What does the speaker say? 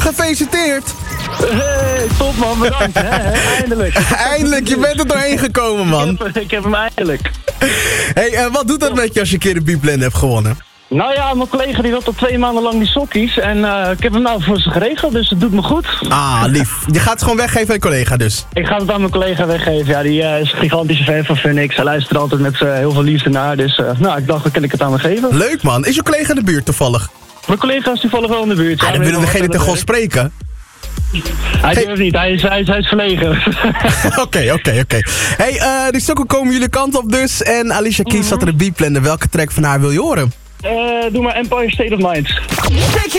gefeliciteerd. Hey, top man, bedankt. Hè? Eindelijk. Eindelijk, je bent er doorheen gekomen, man. Ik heb hem eindelijk. Hey, wat doet dat met je als je een keer de Bieblende hebt gewonnen? Nou ja, mijn collega die had al 2 maanden lang die sokkies. En ik heb hem nou voor ze geregeld, dus het doet me goed. Ah, lief. Je gaat het gewoon weggeven aan je collega dus. Ik ga het aan mijn collega weggeven. Ja, die is een gigantische fan van Phoenix. Hij luistert altijd met heel veel liefde naar. Dus nou, ik dacht, dan kan ik het aan me geven. Leuk, man. Is je collega in de buurt toevallig? Mijn collega is toevallig wel in de buurt. Ja, dan willen we degene toch gewoon spreken. Hij durft niet, hij is verlegen. Oké. Hey, die sokken komen jullie kant op dus. En Alicia Keys zat er de Bieblende. Welke track van haar wil je horen? Doe maar Empire State of Mind.